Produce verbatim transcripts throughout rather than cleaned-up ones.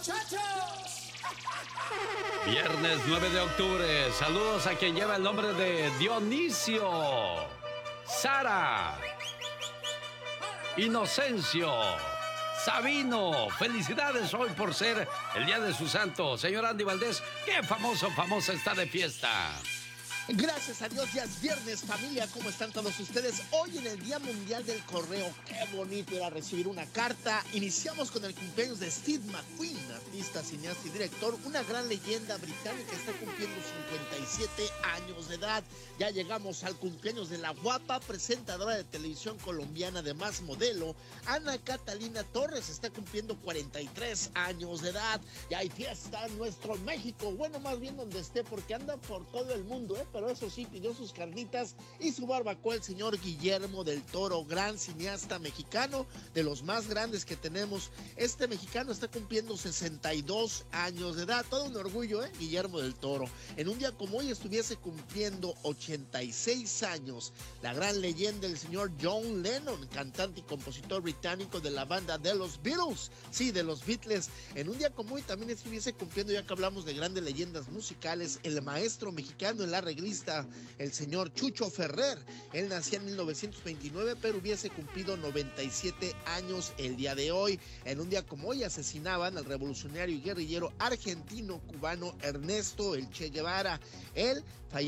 muchachos! Viernes nueve de octubre. Saludos a quien lleva el nombre de Dionisio, Sara, Inocencio, Sabino. Felicidades hoy por ser el día de su santo. Señor Andy Valdés, qué famoso, famosa está de fiesta. Gracias a Dios, ya es viernes, familia. ¿Cómo están todos ustedes? Hoy en el Día Mundial del Correo, qué bonito era recibir una carta. Iniciamos con el cumpleaños de Steve McQueen, artista, cineasta y director, una gran leyenda británica. Está cumpliendo cincuenta y siete años de edad. Ya llegamos al cumpleaños de la guapa presentadora de televisión colombiana, además modelo, Ana Catalina Torres. Está cumpliendo cuarenta y tres años de edad. Y hay fiesta en nuestro México. Bueno, más bien donde esté, porque anda por todo el mundo, ¿eh? Pero eso sí, pidió sus carnitas y su barbacoa el señor Guillermo del Toro, gran cineasta mexicano, de los más grandes que tenemos. Este mexicano está cumpliendo sesenta y dos años de edad, todo un orgullo, ¿eh? Guillermo del Toro. En un día como hoy estuviese cumpliendo ochenta y seis años, la gran leyenda del señor John Lennon, cantante y compositor británico de la banda de los Beatles, sí, de los Beatles. En un día como hoy también estuviese cumpliendo, ya que hablamos de grandes leyendas musicales, el maestro mexicano en la reglista, el señor Chucho Ferrer. Él nació en mil novecientos veintinueve, pero hubiese cumplido noventa y siete años el día de hoy. En un día como hoy asesinaban al revolucionario y guerrillero argentino-cubano Ernesto El Che Guevara. Él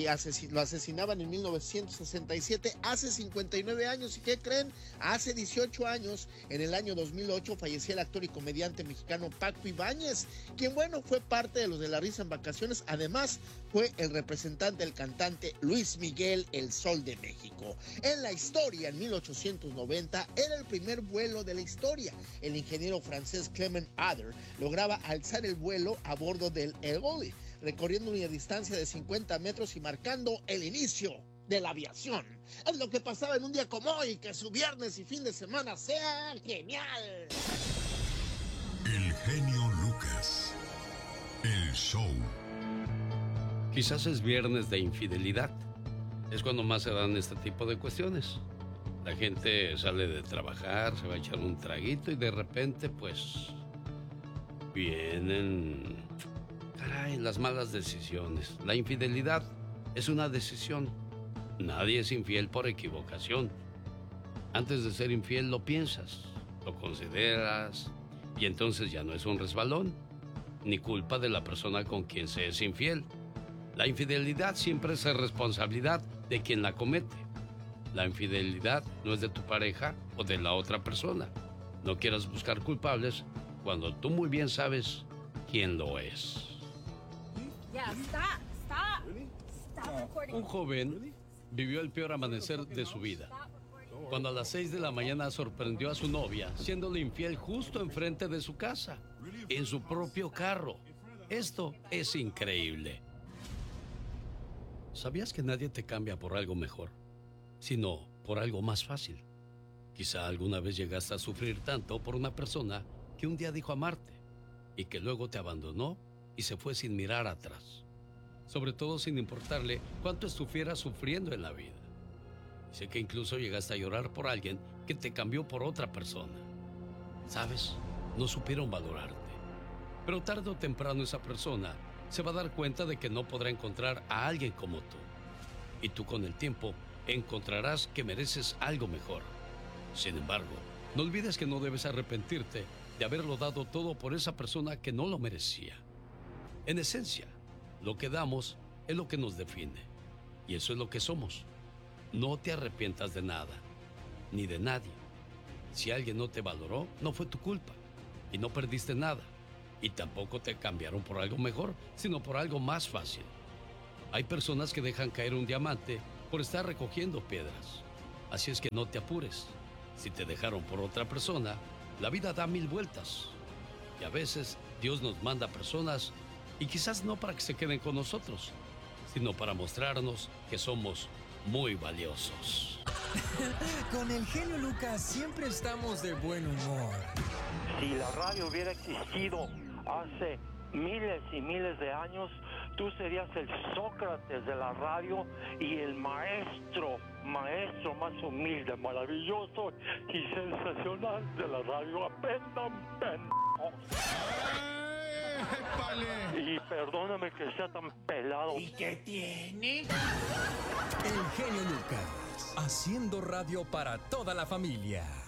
lo asesinaban en mil novecientos sesenta y siete, hace cincuenta y nueve años. ¿Y qué creen? Hace dieciocho años, en el año dos mil ocho, fallecía el actor y comediante mexicano Paco Ibáñez, quien, bueno, fue parte de los de La Risa en Vacaciones. Además, fue el representante del cantante Luis Miguel, el Sol de México. En la historia, en mil ochocientos noventa, era el primer vuelo de la historia. El ingeniero francés Clement Ader lograba alzar el vuelo a bordo del Egoli, recorriendo una distancia de cincuenta metros y marcando el inicio de la aviación. Es lo que pasaba en un día como hoy. Que su viernes y fin de semana sea genial. El genio Lucas, el show. Quizás es viernes de infidelidad. Es cuando más se dan este tipo de cuestiones. La gente sale de trabajar, se va a echar un traguito y de repente, pues, vienen, caray, las malas decisiones. La infidelidad es una decisión. Nadie es infiel por equivocación. Antes de ser infiel lo piensas, lo consideras y entonces ya no es un resbalón, ni culpa de la persona con quien se es infiel. La infidelidad siempre es responsabilidad de quien la comete. La infidelidad no es de tu pareja o de la otra persona. No quieras buscar culpables cuando tú muy bien sabes quién lo es. Yeah, stop, stop. Stop recording. Un joven vivió el peor amanecer de su vida, cuando a las seis de la mañana sorprendió a su novia siéndole infiel justo enfrente de su casa, en su propio carro. Esto es increíble. ¿Sabías que nadie te cambia por algo mejor, sino por algo más fácil? Quizá alguna vez llegaste a sufrir tanto por una persona que un día dijo amarte y que luego te abandonó y se fue sin mirar atrás. Sobre todo sin importarle cuánto estuvieras sufriendo en la vida. Sé que incluso llegaste a llorar por alguien que te cambió por otra persona. ¿Sabes? No supieron valorarte. Pero tarde o temprano esa persona se va a dar cuenta de que no podrá encontrar a alguien como tú. Y tú con el tiempo encontrarás que mereces algo mejor. Sin embargo, no olvides que no debes arrepentirte de haberlo dado todo por esa persona que no lo merecía. En esencia, lo que damos es lo que nos define. Y eso es lo que somos. No te arrepientas de nada, ni de nadie. Si alguien no te valoró, no fue tu culpa. Y no perdiste nada. Y tampoco te cambiaron por algo mejor, sino por algo más fácil. Hay personas que dejan caer un diamante por estar recogiendo piedras. Así es que no te apures. Si te dejaron por otra persona, la vida da mil vueltas. Y a veces Dios nos manda personas, y quizás no para que se queden con nosotros, sino para mostrarnos que somos muy valiosos. Con el genio Lucas siempre estamos de buen humor. Si la radio hubiera existido hace miles y miles de años, tú serías el Sócrates de la radio y el maestro, maestro más humilde, maravilloso y sensacional de la radio. Aprendan, pendejos. perdóname que sea tan pelado. ¿Y qué tiene? El genio Lucas, haciendo radio para toda la familia.